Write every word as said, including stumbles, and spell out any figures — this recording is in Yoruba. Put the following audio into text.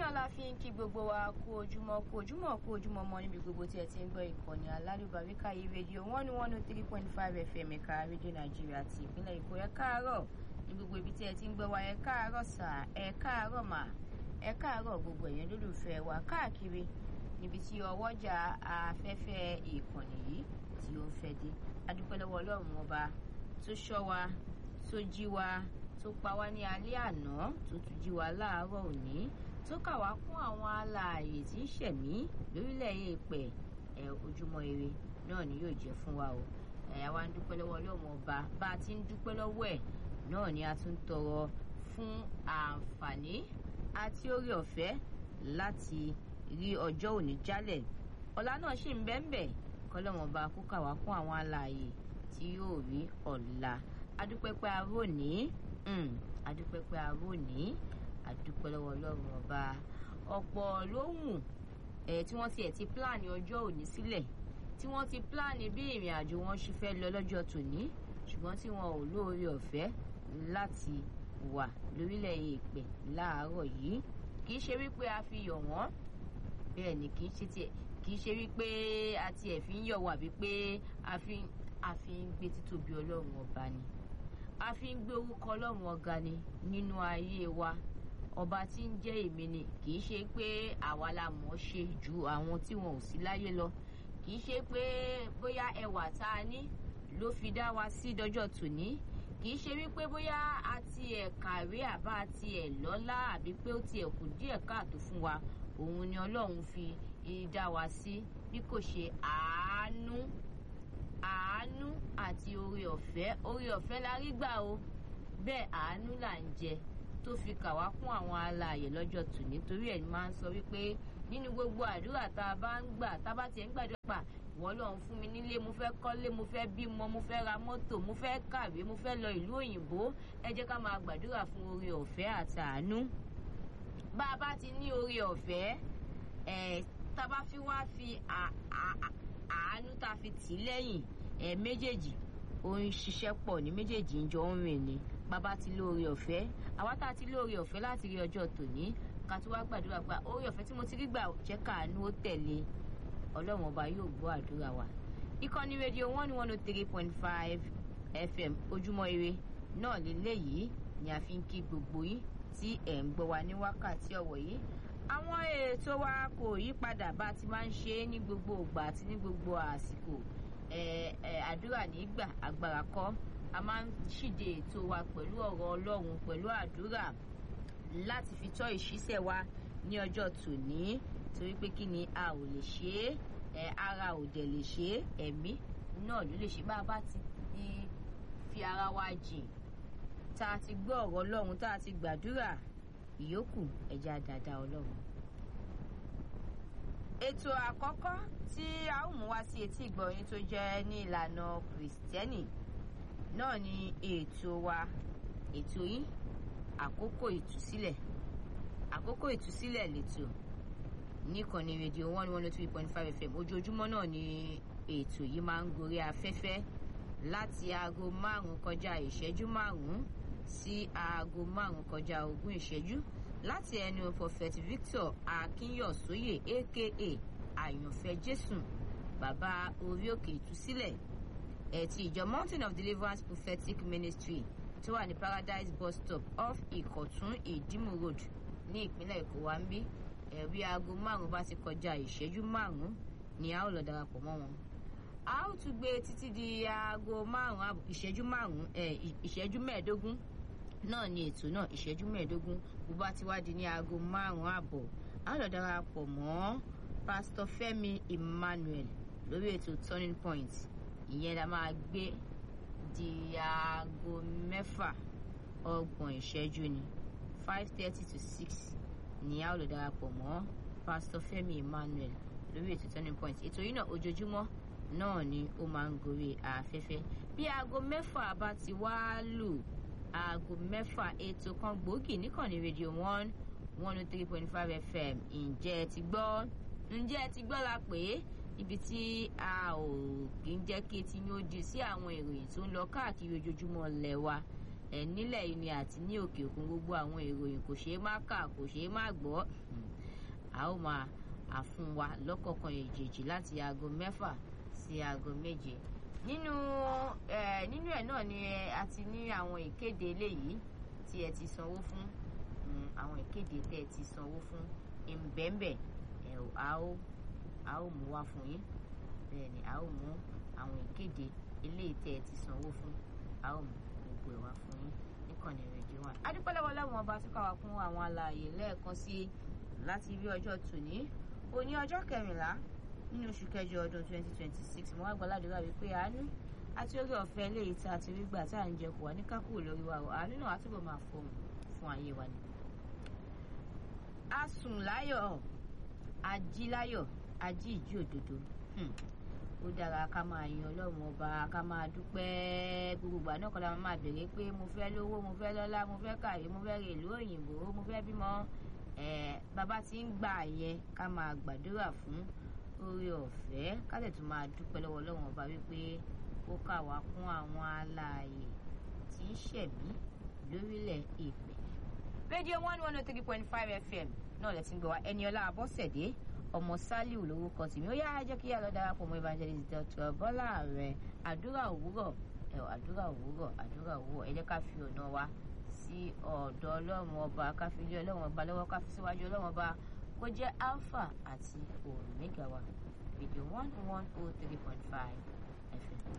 náà la fi ń kí gbogbo wa kú ojúmọ́ kú ojúmọ́ kú ojúmọ́ mọ́ níbi gbogbo tí ẹ ti ń gbọ́ ìkànnì alálùbáríkà yìí rédíò one one oh three point five F M ẹ̀ka rédíò Nàìjíríà ti ìpínlẹ̀ Èkó. Ẹ káàárọ̀ ní gbogbo ibi tí ẹ ti ń gbọ́ wa. Ẹ káàárọ̀ sà, ẹ káàárọ̀ mà, ẹ káàárọ̀ gbogbo ẹ̀yin lólùfẹ́ wa káàkiri níbi tí ọwọ́jà afẹ́fẹ́ ìkànnì yìí tí ó ń fẹ́ dé. A dúpẹ́ lọ́wọ́ Ọlọ́run ọba tó ṣọ́ wa, tó jí wa, tó pa wá ní alẹ́ àná, tó tún jí wa láàárọ̀ òní, tó kà wá kún àwọn alààyè tí ń ṣẹ̀mí lórílẹ̀ èèpẹ̀. ẹ̀ ojúmọ́ ire náà ni yóò jẹ́ fún wa o. ẹ̀ àwa ń dúpẹ́ lọ́wọ́ Ọlọ́run ọba, bá a ti ń dúpẹ́ lọ́wọ́ ẹ̀ náà ni a tún ń tọrọ fún àǹfààní àti oore ọ̀fẹ́ láti rí ọjọ́ òní jálẹ̀. Ọ̀la náà ṣì ń bẹ́ńbẹ́ kọ́lọ́run ọba kó kà wá kún àwọn alààyè tí yóò rí ọ̀la. Adúpẹ́ pé a rò ní adúpẹ́ pé a rò ní adúpẹ́ lọ́wọ́ Ọlọ́run ọba. Ọ̀pọ̀ ló wù ẹ̀ tí wọ́n ti ẹ̀ ti pílànì ọjọ́ òní sílẹ̀, tí wọ́n ti pílànì bí ìrìn àjò wọn ṣe fẹ́ lọ lọ́jọ́ tòní, ṣùgbọ́n tí wọn ò lóore ọ̀fẹ́ láti wà lórílẹ̀ èèpẹ̀ láàárọ̀ yìí. Kì í ṣe wípé a fi yọ̀ wọ́n, bẹ́ẹ̀ ni kì í ṣe tiẹ̀ kì í ṣe wípé a tiẹ̀ fi ń yọ̀ wà bí pé a fi a fi ń gbé títóbi Ọlọ́run ọba ni, a fi ń gbé orúkọ Ọlọ́run ọ̀gá ni nínú ayé wa. Ọba tí ń jẹ́ èmi ni, kì í ṣe pé àwa la mọ̀ ṣe ju àwọn tí wọn ò sí láyé lọ. Kì í ṣe pé bóyá ẹwà tá a ní ló fi dá wa sí dọjọ́ tòní. Kì í ṣe wípé bóyá a ti ẹ̀ kàwé àbá a ti ẹ̀ lọ́lá àbí pé ó ti ẹ̀ kù díẹ̀ káàtó fún wa. Òun ni Ọlọ́run fi dá wa sí, bí kò ṣe àánú àánú àti oore ọ̀fẹ́. Oore ọ̀fẹ́ la rí gbà o, bẹ́ẹ̀ àánú là ń jẹ tó fi kà wá kún àwọn alààyè lọ́jọ́ tòní. Torí ẹ̀ máa ń sọ wípé nínú gbogbo àdúrà tá a bá ń gbà, tá a bá tiẹ̀ ń gbàdúrà pa ìwọ Ọlọ́run fún mi nílé, mo fẹ́ kọ́lé, mo fẹ́ bímọ, mo fẹ́ ra mọ́tò, mo fẹ́ kàwé, mo fẹ́ lọ ìlú òyìnbó. Ẹ jẹ́ ká máa gbàdúrà fún oore ọ̀fẹ́ àti àánú. Bá a bá ti ní oore ọ̀fẹ́, ẹ̀ tá a bá fi wá fi àánú tá a fi tì lẹ́yìn, ẹ̀ méjèèjì ó ń ṣiṣẹ́ pọ̀ ní, méjèèjì ń jọ ń rìn ni. Bàbá ti lóore ọ̀fẹ́, àwa tá a ti lóore ọ̀fẹ́ láti rí ọjọ́ tòní, ká tó wá gbàdúrà gba oore ọ̀fẹ́ tí mo ti rí gbà jẹ́ káàánú ó tẹ̀lé. Ọlọ́run ọba yóò gbọ́ àdúrà wa. Ìkànnì rédíò one one oh three point five F M ojúmọ́ ire náà lélẹ́yìí ni a fi ń kí gbogbo yín tí ẹ̀ ń gbọ́ wa ní wákàtí ọ̀wọ̀ yìí. Àwọn ètò wa kò yí padà bá ti máa ń ṣe é ní gbogbo ìgbà àti ní gbogbo àsìkò. Àdúrà nígbà agbára kọ́. A máa ń ṣíde ètò wa pẹ̀lú ọ̀rọ̀ Ọlọ́run, pẹ̀lú àdúrà láti fi tọ́ ìṣísẹ̀ wa ní ọjọ́ tòní. Torí pé kí ni a ò lè ṣe é, ara ò dẹ̀ lè ṣe é, ẹ̀mí náà ló lè ṣe. Bá a bá ti fi ara wa jìn, tá a ti gbọ́ ọ̀rọ̀ Ọlọ́run, tá a ti gbàdúrà, ìyókù ẹja dáadáa Ọlọ́run. Ètò àkọ́kọ́ tí a ó mú wá sí etí ìgbọ̀yìn tó jẹ́ ní ìlànà Kìrìsìtẹ́nì náà ni ètò wa, ètò yín àkókò ìtúsílẹ̀. Àkókò ìtúsílẹ̀ lètò níkànnì rédíò one one oh three point five F M. Ojoojúmọ́ náà ni ètò yìí máa ń gorí afẹ́fẹ́ láti aago márùn-ún kọjá ìṣẹ́jú márùn-ún sí aago márùn-ún kọjá ogún ìṣẹ́jú láti ẹnu Prophet Victor Akínyọ̀sóyè aka Àyànfẹ́ Jésù, bàbá orí òkè ìtúsílẹ̀ ẹ̀ ti ìjọ Mountain of Deliverance Prophetic Ministry tó wà ní Paradise bus stop off Ìkọ̀tún Ìdímù road ní ìpínlẹ̀ Èkó wa ń bí. Ẹ̀rí aago márùn-ún bá ti kọjá ìṣẹ́jú márùn-ún ni a ó lọ darapọ̀ mọ́ wọn. A ó tún gbé títí di aago márùn-ún ìṣẹ́jú márùn-ún ìṣẹ́jú mẹ́ẹ̀ẹ́dógún náà ni ètò náà. Ìṣẹ́jú mẹ́ẹ̀ẹ́dógún bó bá ti wá di ní aago márùn-ún àbọ̀, a ó lọ darapọ̀ mọ́ Pastor Fẹ́mi Emmanuel lórí ètò Turning Point. Ìyẹn la máa gbé di aago mẹ́fà ọgbọ̀n ìṣẹ́jú ni, five thirty to six ni a ó lọ darapọ̀ mọ́ Pastor Fẹ́mi Emmanuel lórí ètò Turning Point. Ètò yìí náà ojoojúmọ́ náà ni ó máa ń gorí afẹ́fẹ́. Bí aago mẹ́fà bá ti wá lù, aago mẹ́fà ètò kan gbòógì níkànnì rédíò one one oh three point five F M. Ǹjẹ́ ẹ ti gbọ́? Ǹjẹ́ ẹ ti gbọ́ la pé ibi tí a ò kì í jẹ́ kí etí yóò di sí àwọn ìròyìn tó ń lọ káàkiri ojoojúmọ́ lẹ̀ wa. Ẹ̀ nílẹ̀ yìí ni àti ní òkè òkun, gbogbo àwọn ìròyìn kò ṣeé má kà, kò ṣeé má gbọ́. a ó máa àfún wa lọ́kọ̀ọ̀kan èjèèjì láti aago mẹ́fà sí aago méje. nínú ẹ̀ nínú ẹ̀ náà ni a ti ní àwọn ìkéde eléyìí tí ẹ ti sanwó fún àwọn ìkéde tẹ́ ẹ ti sanwó fún ìbẹ̀ǹbẹ̀ ẹ̀ a ó a ó mú wá fún yín. bẹ́ẹ̀ ni a ó mú àwọn ìkéde eléyìí tẹ́ ẹ ti sanwó fún a ó mú gbogbo ẹ̀ wá fún yín níkànnì rédíò one. adúpẹ́ lọ́wọ́ láwọn ọba tó káwá fún àwọn alààyè lẹ́ẹ̀kan sí láti rí ọjọ́ tòní òní ọjọ́ kẹrìnlá nínú oṣù kẹjọ ọdún twenty twenty six mo wá gbàládùúrà wípé àánú àti orí ọ̀fẹ́ eléyìí tá a ti rí gbà tá à ń jẹ kù wá ní kákò lórí wa o àánú náà á túbọ̀ máa fọhùn fún ayé wa ni. a sùn láyọ̀ a jí láyọ̀ a jí ìjí òdodo. ó dára ká máa yan ọlọ́run ọba ká máa dúpẹ́ gbogbo ìgbà náà kọ́ la máa béèrè pé mo fẹ́ lówó mo fẹ́ lọ́lá mo fẹ́ kàwé mo fẹ́ rè ìlú òyìnbó mo fẹ́ bímọ. bàbá tí ń gbà yẹn ká máa gbàdúrà fún oore ọ̀fẹ́ ká lè tún máa dúpẹ́ lọ́wọ́ ọlọ́run ọba wípé ó kà wá kún àwọn alààyè tí ń ṣẹ̀mí lórílẹ̀ èpè. rédíò one one oh three point five fm náà lè ti ń gbọ́ wa Ẹniọlá Abọ́sẹ̀dé ọmọ Sálíù lórúkọ tèmi ó yá jẹ́ kí yá lọ darapọ̀ mọ́ evangelist Doctor Bọ́lá rẹ̀ àdúrà òwúrọ̀ ẹ̀ àdúrà òwúrọ̀ àdúrà òwúrọ̀ ẹ jẹ́ ká fi ọ̀nà wa sí ọ̀dọ̀ ọlọ́run ọba ká fi lé ọlọ́run ọba lọ́wọ́ ká fi síwájú ọlọ́run ọba kó jẹ́ alpha àti omega wa rédíò one one oh three point five.